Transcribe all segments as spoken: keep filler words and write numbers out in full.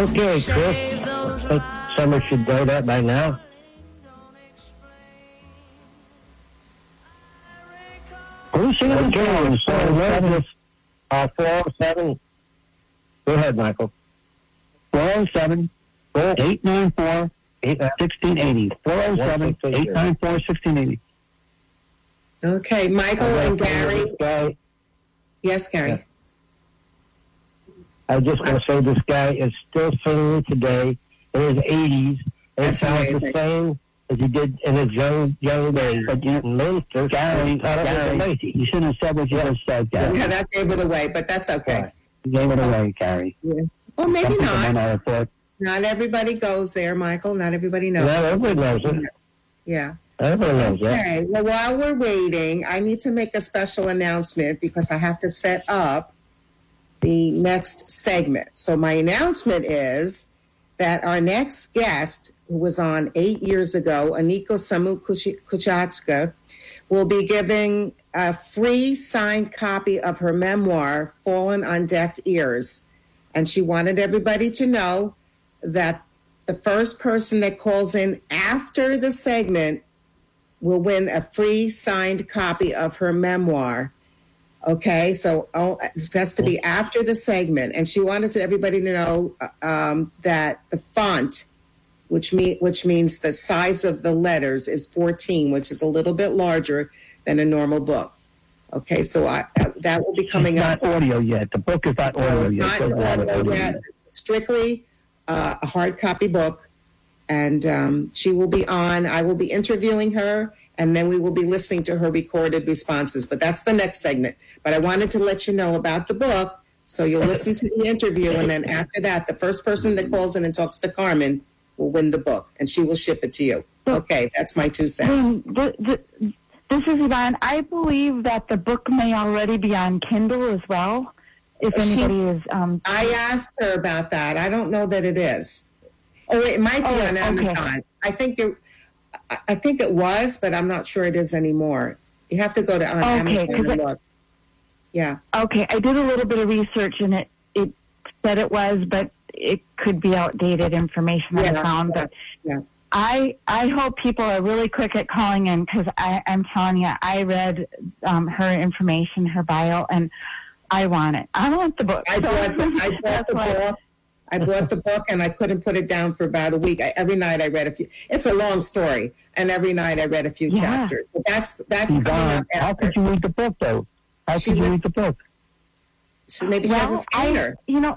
Okay, Chris. I think Summer should know that by now. Who's singing the Okay, song? so what is uh, four oh seven? Go ahead, Michael. four oh seven, eight nine four, Eight, uh, sixteen eighty. four oh seven, eight nine four, sixteen eighty. Okay, Michael and Gary. This guy, Yes, Gary. Yeah. I just want to say this guy is still singing today in his eighties, and That's it sounds the amazing. same as he did in his young young days. But you, Minister, Gary, thought it was Gary, amazing. you shouldn't have said what you just said, Gary. Yeah, that gave it away, but that's okay. You gave it away, Gary. Yeah. Well, maybe Some people might not. not have thought. Not everybody goes there, Michael. Not everybody knows. No, everybody knows it. Yeah. Everybody knows that. Okay. Well, while we're waiting, I need to make a special announcement because I have to set up the next segment. So my announcement is that our next guest, who was on eight years ago, Aniko Samu Kuchachka, will be giving a free signed copy of her memoir, Fallen on Deaf Ears. And she wanted everybody to know that the first person that calls in after the segment will win a free signed copy of her memoir. Okay, so oh, it has to be after the segment. And she wanted everybody to know um, that the font, which, mean, which means the size of the letters, is fourteen, which is a little bit larger than a normal book. Okay, so I, that will be coming It's up. not audio yet. The book is not audio It's yet. not It's not audio audio yet. yet. It's strictly uh, a hard copy book. And um, she will be on. I will be interviewing her, and then we will be listening to her recorded responses. But that's the next segment. But I wanted to let you know about the book, so you'll listen to the interview, and then after that, the first person that calls in and talks to Carmen will win the book, and she will ship it to you. Okay, that's my two cents. Um, the, the, this is Yvonne. I believe that the book may already be on Kindle as well. If She- anybody is, um, I asked her about that. I don't know that it is. Oh, it might be Oh, on okay. Amazon. I think it. I- I think it was, but I'm not sure it is anymore. You have to go to on Okay, Amazon 'cause and it- look. Yeah. okay, I did a little bit of research and it, it said it was, but it could be outdated information that Yeah, I found. yeah, But yeah. I I hope people are really quick at calling in because I'm telling you, I read um, her information, her bio, and I want it. I want the book. I bought the, I bought That's the why- book. I bought the book and I couldn't put it down for about a week. I, every night I read a few. It's a long story, and every night I read a few Yeah. chapters. But that's that's coming Yvonne, up how after. could you read the book, though? How She could you was- read the book? So maybe she has a Well, scanner. I, you know,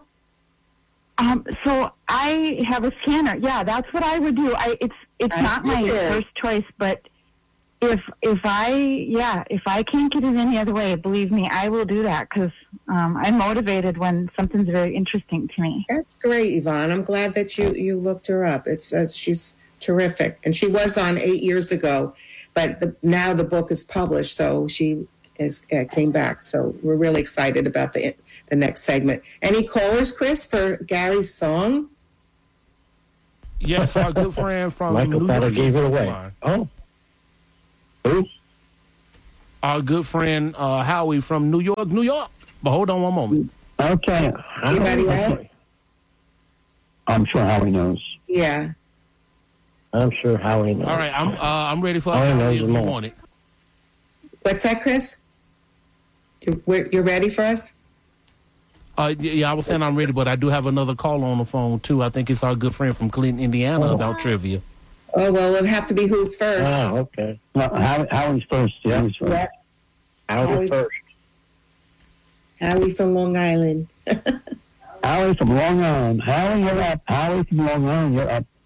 um, so I have a scanner. Yeah, that's what I would do. I it's it's I not my figured. first choice, but if if I yeah if I can't get it any other way, believe me, I will do that because um, I'm motivated when something's very interesting to me. That's great, Yvonne. I'm glad that you you looked her up. It's uh, she's terrific, and she was on eight years ago, but the, now the book is published, so she is uh, came back. So we're really excited about the the next segment. Any callers, Chris, for Gary's song? Yes, our good friend from Michael New thought I York. gave it away. Line. Oh. Who? Our good friend uh, Howie from New York, New York. But hold on one moment. Okay. Anybody else? I'm sure Howie knows. Yeah. I'm sure Howie knows. All right, I'm uh, I'm ready for Howie Howie knows if you them all. want it. What's that, Chris? You're, we're- you're ready for us? Uh, y- yeah, I was saying I'm ready, but I do have another call on the phone too. I think it's our good friend from Clinton, Indiana, about trivia. Oh well, it'll have to be who's first. Oh, okay. No, Howie, Howie's first. Yeah, Howie's first. Yeah. Howie Howie. first. Howie from Long Island. Howie from Long Island. Howie, you're up. Howie from Long Island, you're up.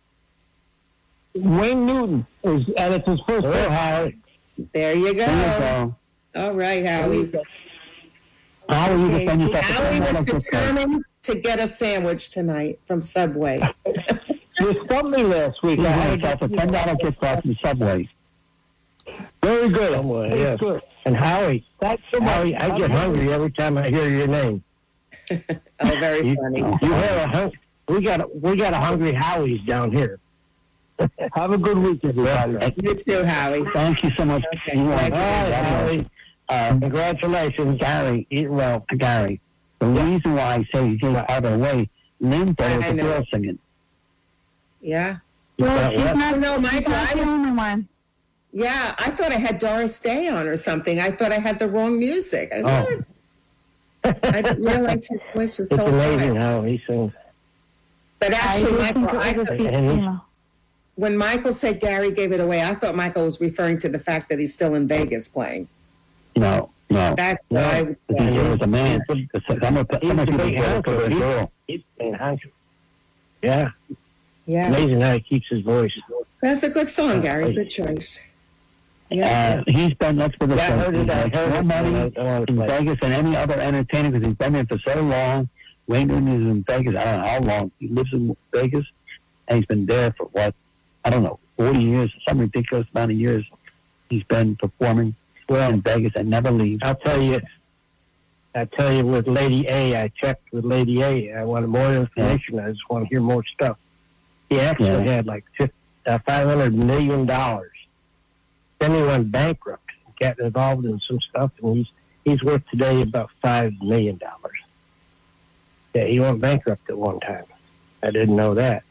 Wayne Newton is, and it's his first Oh, pick. Howie. There you go. There you go. All right, Howie. Howie, you defend yourself. Howie was That's okay. determined to get a sandwich tonight from Subway. You stumped me last week. I had yourself a ten dollar gift card from Subway. Very good. Subway, Very yes. good. And Howie. Thanks so much. Howie, I get hungry every time I hear your name. Oh, very You, funny. you have a hung- we got a, we got a hungry Howie's down here. Have a good week, everybody. You too, Howie. Thank you so much. Okay. You are- Thank All right, Howie. Uh, congratulations, Gary, eat well, Gary. The reason why I say you get out of the way Lynn thought it was I a know. girl singing. Yeah. Well, got she's what? not, No, she's Michael, not I the was- only one. Yeah, I thought I had Doris Day on or something. I thought I had the wrong music. I, Oh. I didn't realize his voice was It's so amazing high. how he sings. But I actually, do Michael, think it was I, a And he's- female. when Michael said Gary gave it away, I thought Michael was referring to the fact that he's still in Vegas playing. No, no. That's No. what I I think it was a man. Some of He's some the of people big thought it house was a of it. girl. He's been handsome. Yeah. Yeah, Amazing how he keeps his voice. that's a good song, Gary. Good choice. Yeah. Uh, he's been, let's put it Yeah, I this heard way, it. he's I had heard more it. money I don't want to in play. Vegas than any other entertainer because he's been there for so long. Wayne Newton is in Vegas. I don't know how long. He lives in Vegas, and he's been there for what? I don't know, forty years, some ridiculous amount of years. He's been performing well in Vegas and never leaves. I'll tell you, I tell you, with Lady A, I checked with Lady A. I wanted more information. I just want to hear more stuff. He actually Yeah. had like fifty, uh, five hundred million dollars. Then he went bankrupt, got involved in some stuff, and he's he's worth today about five million dollars. Yeah, he went bankrupt at one time. I didn't know that.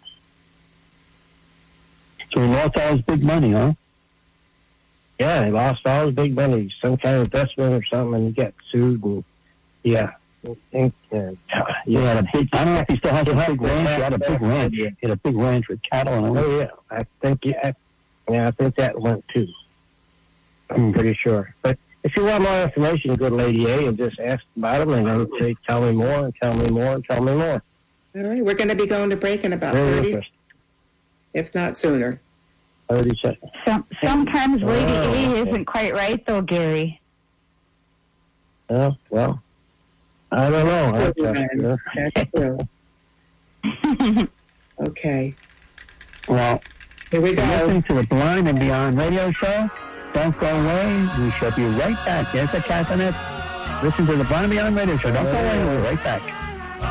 So he lost all his big money, huh? Yeah, he lost all his big money, some kind of investment or something, and he got sued. And yeah, and, and, uh, He had a big, I don't know if he still has a Yeah. big ranch. He had a big ranch. He had a big ranch with cattle and everything. Oh yeah, I think yeah, yeah, I think that went too. I'm pretty sure. But if you want more information, go to Lady A and just ask about him, and they'll say, "Tell me more, and tell me more, and tell me more." All right, we're going to be going to break in about Very thirty, interesting. if not sooner. Thirty seconds. Some, sometimes Lady Oh, A okay. isn't quite right, though, Gary. Oh well, I don't know. That's That's, true, uh, That's true. Okay, Well, here we you're go. listening to the Blind and Beyond radio show. Don't go away. We shall be right back. There's the cabinet. Listen to the Blind and Beyond radio show. Don't go away. We'll be right back.